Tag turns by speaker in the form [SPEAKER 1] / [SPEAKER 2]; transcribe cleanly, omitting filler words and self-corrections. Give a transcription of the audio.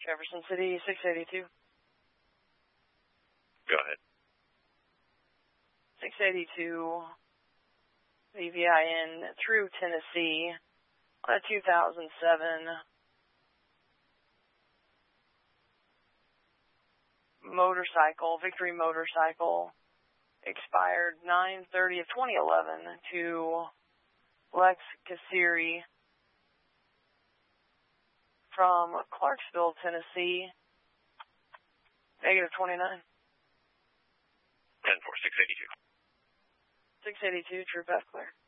[SPEAKER 1] Jefferson City, 682.
[SPEAKER 2] Go ahead.
[SPEAKER 1] 682, VVIN through Tennessee on a 2007 motorcycle, Victory motorcycle, expired 9/30 of 2011 to Lex Cassiri from Clarksville, Tennessee, -29.
[SPEAKER 2] 10-4, 682.
[SPEAKER 1] 682, True Path Clear.